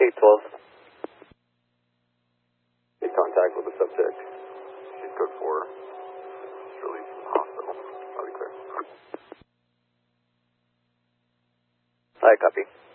812. Make contact with the subject. She's code 4. She's released from the hospital. I'll be clear. Alright, copy.